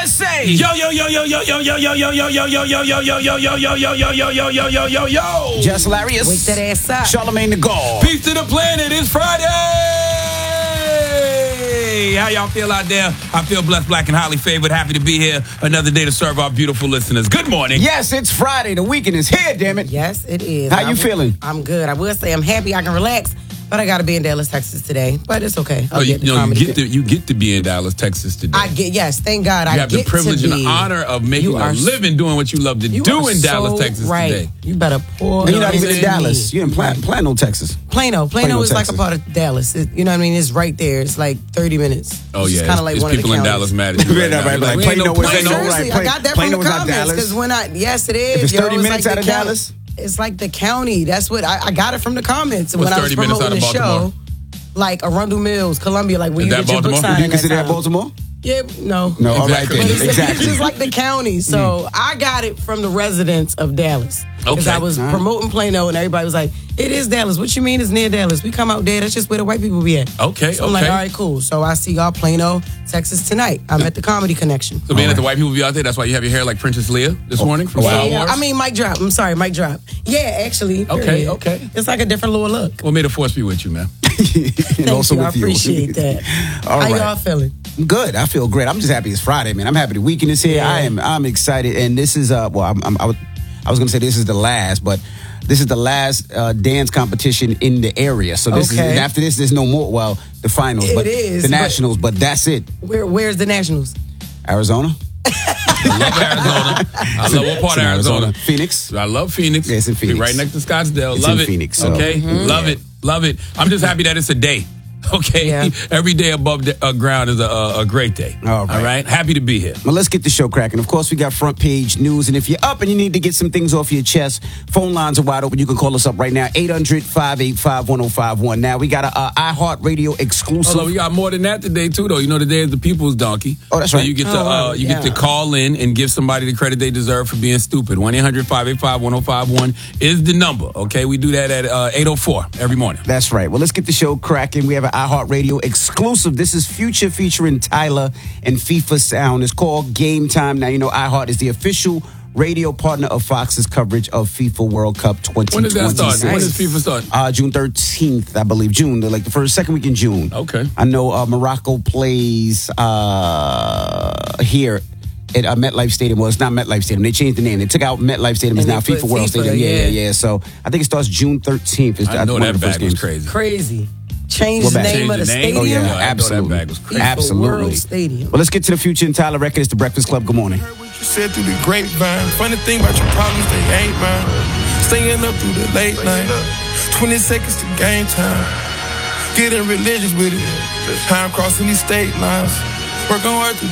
USA. Yo. Just Larius. Wake that ass up. Charlamagne the God. Peace to the planet. It's Friday. How y'all feel out there? I feel blessed, black, and highly favored. Happy to be here another day to serve our beautiful listeners. Good morning. Yes, it's Friday. The weekend is here, damn it. Yes, it is. How you feeling? I'm good. I will say I'm happy I can relax, but I got to be in Dallas, Texas today. But it's okay. You get to be in Dallas, Texas today. Yes, thank God. You have the privilege and the honor of making a living doing what you love to do in Dallas, Texas today. You better pour. You're not even in Dallas. You're in Plano, Texas. Plano is like a part of Dallas. You know what I mean? It's right there. It's like 30 minutes. Oh, yeah. It's kind of like one of the people in counties. Dallas mad at you right now. Right. Plano was Seriously, I got that from the comments. Because yes, it is. If it's 30 minutes out of Dallas? It's like the county. That's what I got it from the comments. What's when I was 30 minutes promoting out of the Baltimore? show. Like Arundel Mills, Columbia, like where Is you that get your book Baltimore? signed. Do you consider that Baltimore? Yeah, no. No, all right then. But it's Exactly. just like the county. So I got it from the residents of Dallas. Because I was promoting Plano and everybody was like, it is Dallas. What you mean it's near Dallas? We come out there. That's just where the white people be at. Okay, so I'm like, all right, cool. So I see y'all Plano, Texas tonight. I'm at the Comedy Connection. So being that the white people be out there, that's why you have your hair like Princess Leia this morning from Star Wars? I mean, mic drop. I'm sorry, mic drop. Yeah, actually. Okay. It's like a different little look. Well, may the force be with you, man. Thank also you. I with you. appreciate that. All How right. y'all feeling? Good. I feel great. I'm just happy it's Friday, man. I'm happy the weekend is here. Yeah. I'm excited, and this is I was going to say this is the last, but this is the last dance competition in the area. So this is after this. There's no more. Well, the finals, but the nationals. But that's it. Where's the nationals? Arizona. I love Arizona. I love what part of Arizona? Phoenix. I love Phoenix. Yeah, it's in Phoenix. Be right next to Scottsdale. It's love in it. Phoenix. So. Okay. Love it. I'm just happy that it's a day. Okay, every day above the ground is a great day. All right, happy to be here. Well, let's get the show cracking. Of course, we got front page news, and if you're up and you need to get some things off your chest, phone lines are wide open. You can call us up right now, 800-585-1051. Now, we got a iHeartRadio exclusive. Although we got more than that today, too, though. You know, today is the People's Donkey. Oh, that's right. So you get to get to call in and give somebody the credit they deserve for being stupid. 1-800-585-1051 is the number, okay? We do that at 8:04 every morning. That's right. Well, let's get the show cracking. We have an iHeartRadio exclusive. This is Future featuring Tyler and FIFA Sound. It's called Game Time. Now, you know, iHeart is the official radio partner of Fox's coverage of FIFA World Cup 2026. When does that start? When does FIFA start? June 13th, I believe. June, like the second week in June. Okay. I know Morocco plays here at MetLife Stadium. Well, it's not MetLife Stadium. They changed the name. They took out MetLife Stadium. It's now FIFA World Stadium. Yeah. So I think it starts June 13th. I know that bag was crazy. Crazy. Change the name of the stadium? Oh, yeah, absolutely. That bag was crazy. Absolutely. World Stadium. Well, let's get to the Future and Tyler record. It's the Breakfast Club. Good morning. Heard what you said through the grapevine. Funny thing about your problems, they ain't mine. Staying up through the late night. 20 seconds to game time. Getting religious with it. Time crossing these state lines. Working hard through